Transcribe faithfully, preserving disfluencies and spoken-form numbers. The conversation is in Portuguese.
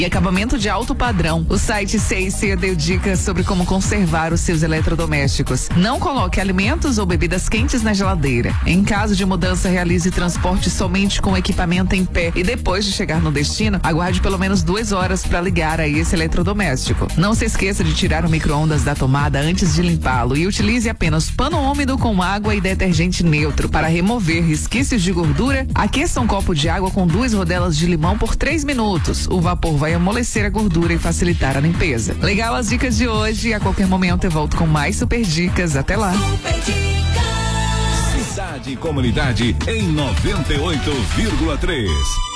e acabamento de alto padrão. O site C e C deu dicas sobre como conservar os seus eletrodomésticos. Não coloque alimentos ou bebidas quentes na geladeira. Em caso de mudança, realize transporte somente com equipamento em pé e depois de chegar no destino, aguarde pelo menos duas horas para ligar aí esse eletrodoméstico. Não se esqueça de tirar o micro-ondas da tomada antes de limpá-lo e utilize apenas pano úmido com água e detergente neutro para remover resquícios de gordura. Aqueça um copo de água com duas rodelas de limão por três minutos. O vapor vai amolecer a gordura e facilitar a limpeza. Legal as dicas de hoje. A qualquer momento eu volto com mais super dicas. Até lá. Cidade e Comunidade em noventa e oito vírgula três.